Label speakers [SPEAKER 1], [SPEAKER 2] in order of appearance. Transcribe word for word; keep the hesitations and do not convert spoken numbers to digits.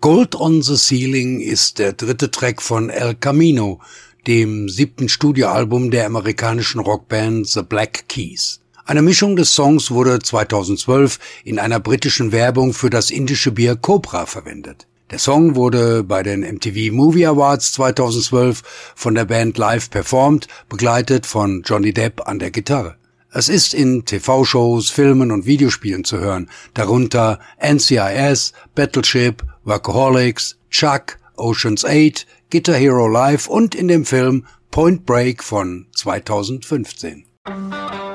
[SPEAKER 1] Gold on the Ceiling ist der dritte Track von El Camino, dem siebten Studioalbum der amerikanischen Rockband The Black Keys. Eine Mischung des Songs wurde zweitausendzwölf in einer britischen Werbung für das indische Bier Cobra verwendet. Der Song wurde bei den M T V Movie Awards zweitausendzwölf von der Band live performt, begleitet von Johnny Depp an der Gitarre. Es ist in T V-Shows, Filmen und Videospielen zu hören, darunter N C I S, Battleship, Workaholics, Chuck, Ocean's Eight, Guitar Hero Live und in dem Film Point Break von zweitausendfünfzehn.